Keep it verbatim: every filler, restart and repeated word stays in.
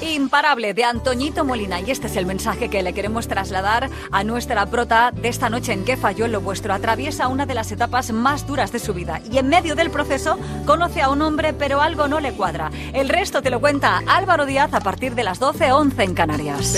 Imparable, de Antoñito Molina. Y este es el mensaje que le queremos trasladar a nuestra prota de esta noche en ¿Qué falló en lo vuestro? Atraviesa una de las etapas más duras de su vida y en medio del proceso conoce a un hombre, pero algo no le cuadra. El resto te lo cuenta Álvaro Díaz a partir de las doce once en Canarias.